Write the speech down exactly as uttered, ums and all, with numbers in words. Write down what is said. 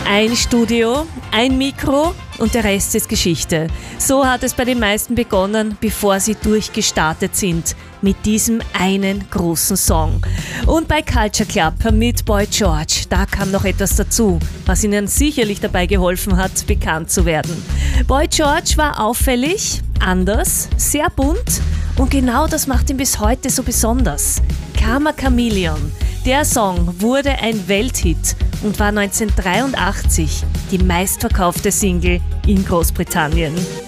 Ein Studio, ein Mikro und der Rest ist Geschichte. So hat es bei den meisten begonnen, bevor sie durchgestartet sind mit diesem einen großen Song. Und bei Culture Club mit Boy George, da kam noch etwas dazu, was ihnen sicherlich dabei geholfen hat, bekannt zu werden. Boy George war auffällig, anders, sehr bunt und genau das macht ihn bis heute so besonders. Karma Chameleon. Der Song wurde ein Welthit und war neunzehnhundertdreiundachtzig die meistverkaufte Single in Großbritannien.